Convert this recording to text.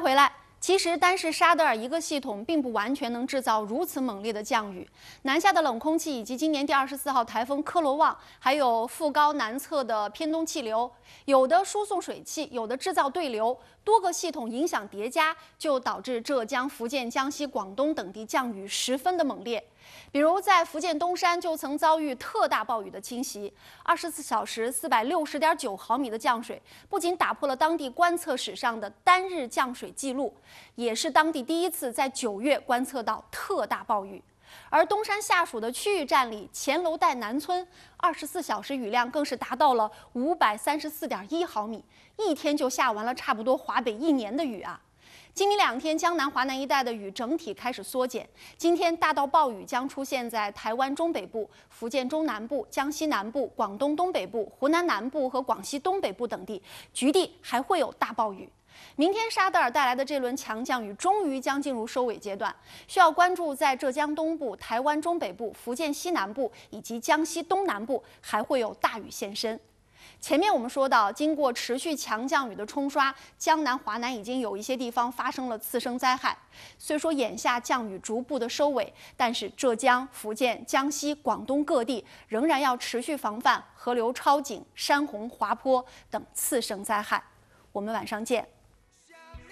回来，其实单是沙德尔一个系统，并不完全能制造如此猛烈的降雨。南下的冷空气，以及今年第24号台风科罗旺，还有副高南侧的偏东气流，有的输送水汽，有的制造对流，多个系统影响叠加，就导致浙江、福建、江西、广东等地降雨十分的猛烈。比如在福建东山就曾遭遇特大暴雨的侵袭，24小时460.9毫米的降水，不仅打破了当地观测史上的单日降水记录，也是当地第一次在9月观测到特大暴雨。而东山下属的区域站里前楼带南村，24小时雨量更是达到了534.1毫米，一天就下完了差不多华北1年的雨啊！今明2天，江南、华南一带的雨整体开始缩减。今天大到暴雨将出现在台湾中北部、福建中南部、江西南部、广东东北部、湖南南部和广西东北部等地，局地还会有大暴雨。明天沙德尔带来的这轮强降雨终于将进入收尾阶段，需要关注在浙江东部、台湾中北部、福建西南部以及江西东南部还会有大雨现身。前面我们说到，经过持续强降雨的冲刷，江南、华南已经有一些地方发生了次生灾害。虽说眼下降雨逐步的收尾，但是浙江、福建、江西、广东各地仍然要持续防范河流超警、山洪滑坡等次生灾害。我们晚上见。